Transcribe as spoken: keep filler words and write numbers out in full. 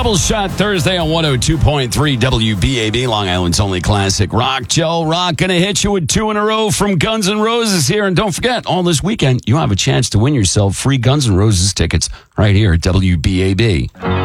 Double Shot Thursday on one oh two point three W B A B, Long Island's only classic rock. Joe Rock going to hit you with two in a row from Guns N' Roses here. And don't forget, all this weekend, you have a chance to win yourself free Guns N' Roses tickets right here at W B A B.